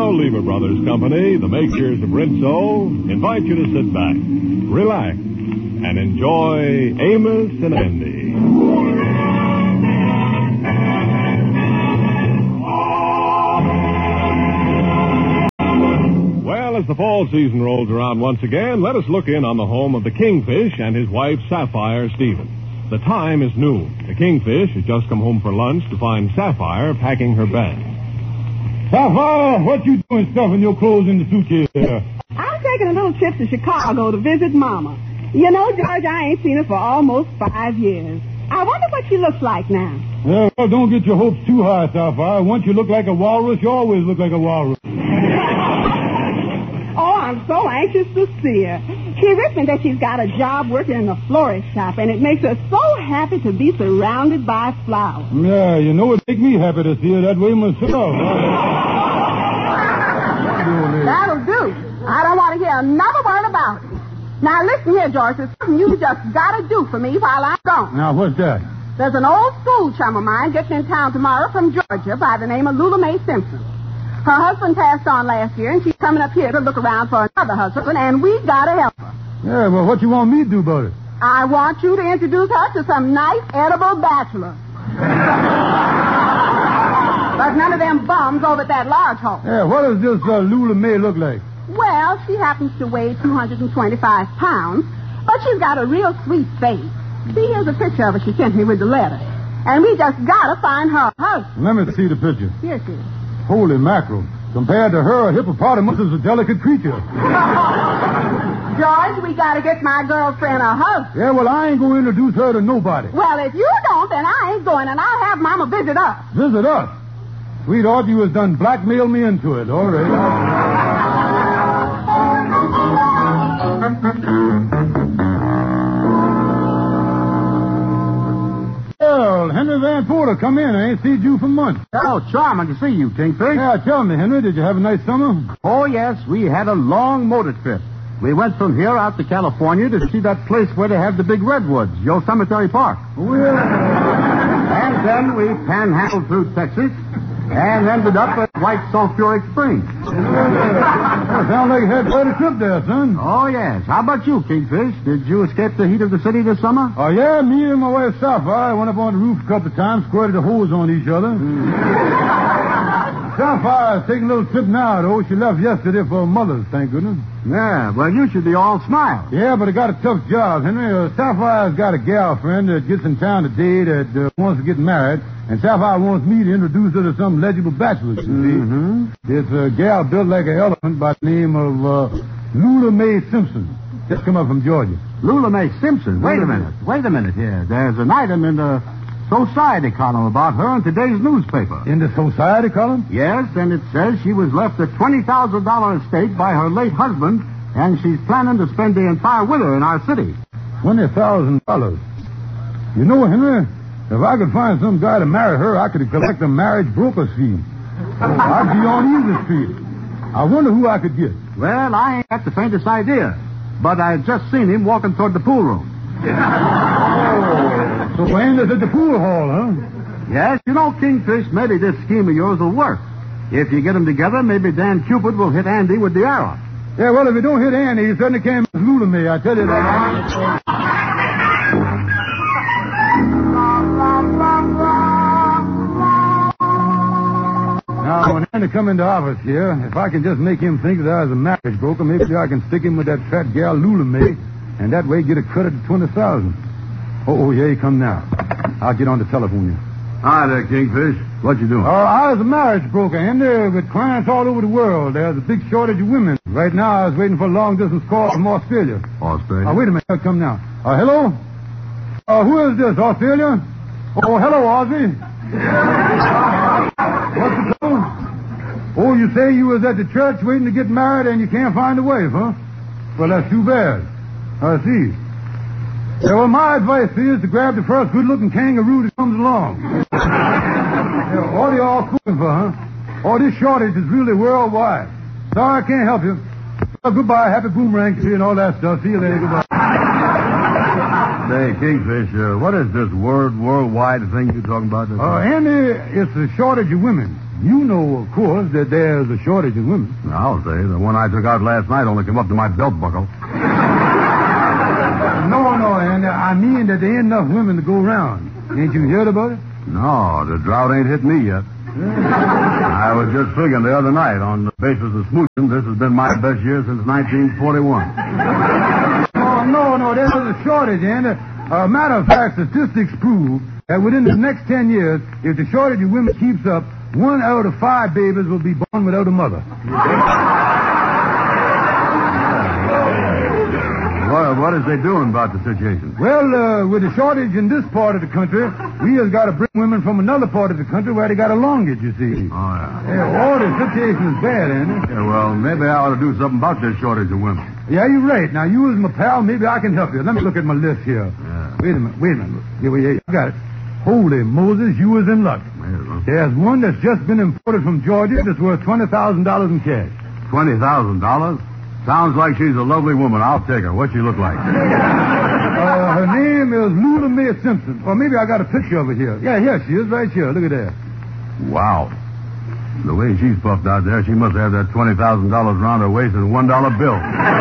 now, Lever Brothers Company, the makers of Rinso, invite you to sit back, relax, and enjoy Amos and Andy. Well, as the fall season rolls around once again, let us look in on the home of the Kingfish and his wife, Sapphire Stevens. The time is noon. The Kingfish has just come home for lunch to find Sapphire packing her bag. Sapphire, what you doing stuffing your clothes in the suitcase there? I'm taking a little trip to Chicago to visit Mama. You know, George, I ain't seen her for almost 5 years. I wonder what she looks like now. Yeah, well, don't get your hopes too high, Sapphire. Once you look like a walrus, you always look like a walrus. Oh, I'm so anxious to see her. She wrote me that she's got a job working in a florist shop, and it makes her so happy to be surrounded by flowers. Yeah, you know, it makes me happy to see her that way myself. That'll do. I don't want to hear another word about it. Now, listen here, George. There's something you just got to do for me while I'm gone. Now, what's that? There's an old school chum of mine getting in town tomorrow from Georgia by the name of Lula Mae Simpson. Her husband passed on last year, and she's coming up here to look around for another husband, and we got to help her. Yeah, well, what you want me to do about it? I want you to introduce her to some nice, edible bachelors. But none of them bums over at that large hole. Yeah, what does this Lula Mae look like? Well, she happens to weigh 225 pounds, but she's got a real sweet face. See, here's a picture of her she sent me with the letter. And we just got to find her husband. Let me see the picture. Here she is. Holy mackerel. Compared to her, a hippopotamus is a delicate creature. George, we got to get my girlfriend a husband. Yeah, well, I ain't going to introduce her to nobody. Well, if you don't, then I ain't going, and I'll have Mama visit us. Visit us? Sweetheart, you has done blackmailed me into it. All right. Well, Henry Van Porter, come in. I ain't seen you for months. Oh, charming to see you, Kingfish. Yeah, tell me, Henry, did you have a nice summer? Oh, yes, we had a long motor trip. We went from here out to California to see that place where they have the big redwoods, Yosemite Park. Well... And then we panhandled through Texas and ended up at White Sulphuric Springs. Sounds like you had quite a trip there, son. Oh, yes. How about you, Kingfish? Did you escape the heat of the city this summer? Oh, yeah, me and my wife, Sapphire, went up on the roof a couple of times, squirted the hose on each other. Sapphire's taking a little trip now, though. She left yesterday for her mother's, thank goodness. Yeah, well, you should be all smiles. Yeah, but I got a tough job, Henry. Sapphire's got a gal friend that gets in town today that wants to get married, and Sapphire wants me to introduce her to some legible bachelors, you see. Mm-hmm. This gal built like an elephant by the name of Lula Mae Simpson. Just come up from Georgia. Lula Mae Simpson? Wait a minute here. There's an item in the Society column about her in today's newspaper. In the Society column? Yes, and it says she was left a $20,000 estate by her late husband, and she's planning to spend the entire winter in our city. $20,000. You know, Henry, if I could find some guy to marry her, I could collect a marriage broker fee. I'd be on Easy Street. I wonder who I could get. Well, I ain't got the faintest idea, but I just seen him walking toward the pool room. So Andy's at the pool hall, huh? Yes, you know, Kingfish, maybe this scheme of yours will work. If you get them together, maybe Dan Cupid will hit Andy with the arrow. Yeah, well, if you don't hit Andy, he certainly can't Lula me, I tell you that. Now, when Andy come into office here, if I can just make him think that I was a marriage broker, maybe I can stick him with that fat gal Lula Mae, and that way get a credit of $20,000. Oh, yeah, he come now. I'll get on the telephone here. Hi there, Kingfish. What you doing? I was a marriage broker, Andy, with clients all over the world. There's a big shortage of women. Right now, I was waiting for a long-distance call from Australia. Australia? Wait a minute. I'll come now. Hello? Who is this, Australia? Oh, hello, Ozzy. What's the trouble? Oh, you say you was at the church waiting to get married and you can't find a wife, huh? Well, that's too bad. I see. Yeah, well, my advice is to grab the first good-looking kangaroo that comes along. What are you all cooking for, huh? Oh, this shortage is really worldwide. Sorry, I can't help you. Well, goodbye. Happy boomerang to you and all that stuff. See you later. Goodbye. Say, Kingfish, what is this worldwide thing you're talking about? Andy, it's a shortage of women. You know, of course, that there's a shortage of women. I'll say. The one I took out last night only came up to my belt buckle. No, and I mean that there ain't enough women to go around. Ain't you heard about it? No, the drought ain't hit me yet. I was just figuring the other night, on the basis of smooching, this has been my best year since 1941. No, there's a shortage, and a matter of fact, statistics prove that within the next 10 years, if the shortage of women keeps up, 1 out of 5 babies will be born without a mother. What is they doing about the situation? Well, with the shortage in this part of the country, we has got to bring women from another part of the country where they got a longage, you see. Oh, yeah. Oh, the situation is bad, ain't it? Yeah, well, maybe I ought to do something about this shortage of women. Yeah, you're right. Now, you as my pal, maybe I can help you. Let me look at my list here. Yeah. Wait a minute. Yeah, I got it. Holy Moses, you was in luck. Yeah. There's one that's just been imported from Georgia that's worth $20,000 in cash. $20,000? Sounds like she's a lovely woman. I'll take her. What's she look like? Her name is Lula Mae Simpson. Or maybe I got a picture of her here. Yeah, here she is, right here. Look at that. Wow. The way she's puffed out there, she must have that $20,000 around her waist in $1 bill.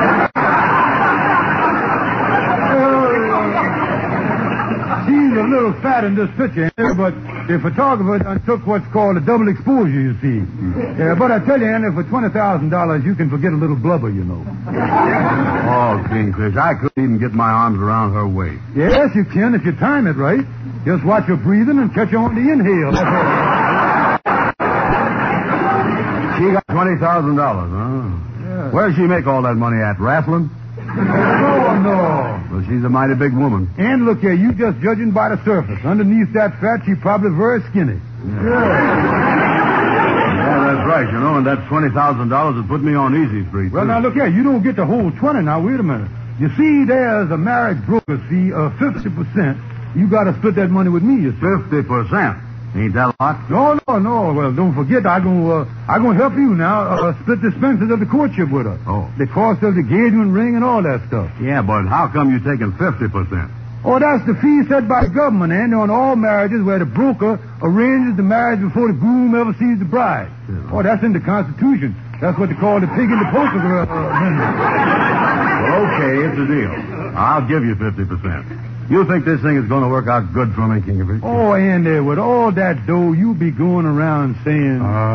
She's a little fat in this picture, but the photographer took what's called a double exposure, you see. Yeah, but I tell you, Andy, for $20,000, you can forget a little blubber, you know. Oh, Kingfish, I couldn't even get my arms around her waist. Yes, you can if you time it right. Just watch her breathing and catch her on the inhale. She got $20,000, huh? Yeah. Where'd she make all that money at? Wrestling? No. Well, she's a mighty big woman. And look here, you just judging by the surface. Underneath that fat, she's probably very skinny. Yeah, that's right, you know, and that $20,000 would put me on easy street. Well, too. now, look here, you don't get the whole 20 now. Wait a minute. You see, there's a marriage broker fee of 50%. You got to split that money with me, you see. 50%? Ain't that a lot? No. Well, don't forget, I'm gonna help you now split the expenses of the courtship with her. Oh. The cost of the engagement ring and all that stuff. Yeah, but how come you taking 50%? Oh, that's the fee set by the government, and on all marriages where the broker arranges the marriage before the groom ever sees the bride. Yeah. Oh, that's in the Constitution. That's what they call the pig in the poker amendment. Well, okay, it's a deal. I'll give you 50%. You think this thing is going to work out good for me, Kingfish? Oh, Andy, with all that dough, you be going around saying...